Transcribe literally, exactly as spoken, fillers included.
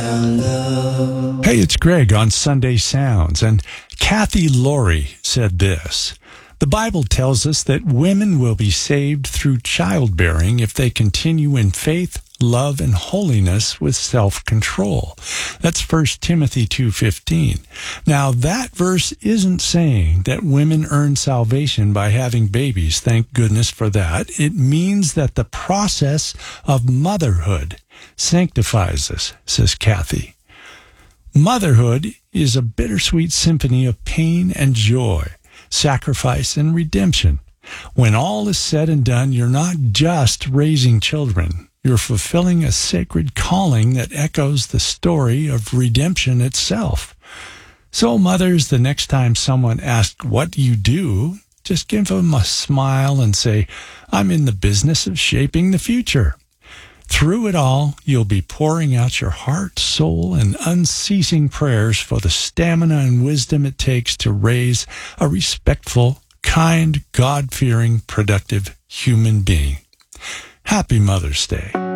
Hey, it's Greg on Sunday Sounds, and Kathy Laurie said this. The Bible tells us that women will be saved through childbearing if they continue in faith, love, and holiness with self-control. That's First Timothy two fifteen. Now, that verse isn't saying that women earn salvation by having babies. Thank goodness for that. It means that the process of motherhood sanctifies us, says Kathy. Motherhood is a bittersweet symphony of pain and joy, sacrifice and redemption. When all is said and done, you're not just raising children. You're fulfilling a sacred calling that echoes the story of redemption itself. So, mothers, the next time someone asks what you do, just give them a smile and say, I'm in the business of shaping the future. Through it all, you'll be pouring out your heart, soul, and unceasing prayers for the stamina and wisdom it takes to raise a respectful, kind, God-fearing, productive human being. Happy Mother's Day.